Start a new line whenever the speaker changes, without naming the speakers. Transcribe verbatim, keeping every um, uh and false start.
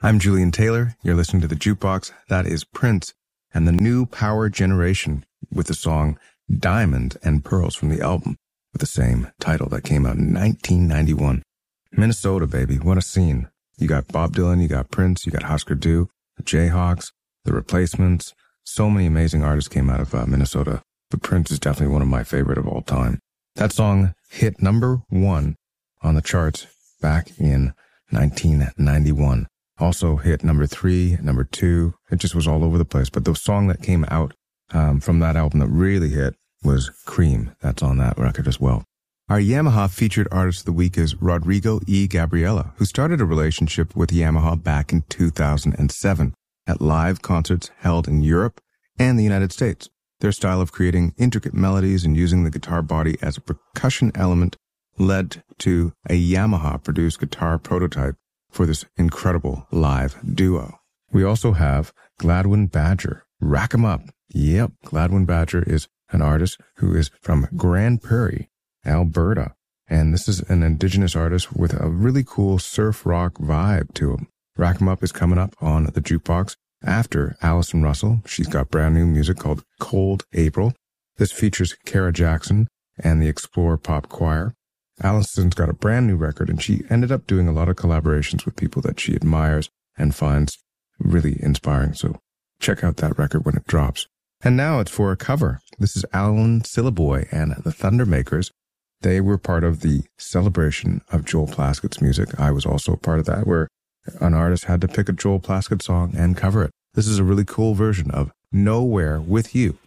I'm Julian Taylor. You're listening to The Jukebox. That is Prince and the New Power Generation with the song Diamond and Pearls from the album with the same title that came out in nineteen ninety-one. Minnesota, baby. What a scene. You got Bob Dylan, you got Prince, you got Husker Du, the Jayhawks, the Replacements. So many amazing artists came out of uh, Minnesota, but Prince is definitely one of my favorite of all time. That song hit number one on the charts back in nineteen ninety-one. Also hit number three, number two. It just was all over the place. But the song that came out um, from that album that really hit was Cream. That's on that record as well. Our Yamaha featured artist of the week is Rodrigo E. Gabriela, who started a relationship with Yamaha back in two thousand seven at live concerts held in Europe and the United States. Their style of creating intricate melodies and using the guitar body as a percussion element led to a Yamaha-produced guitar prototype for this incredible live duo. We also have Gladwin Badger. Rack 'em up. Yep, Gladwin Badger is an artist who is from Grand Prairie, Alberta. And this is an indigenous artist with a really cool surf rock vibe to him. Rack 'em Up is coming up on the Jukebox after Allison Russell. She's got brand new music called Cold April. This features Kara Jackson and the Explore Pop Choir. Allison's got a brand new record, and she ended up doing a lot of collaborations with people that she admires and finds really inspiring. So check out that record when it drops. And now it's for a cover. This is Alan Syliboy and the Thundermakers. They were part of the celebration of Joel Plaskett's music. I was also part of that, where an artist had to pick a Joel Plaskett song and cover it. This is a really cool version of Nowhere With You.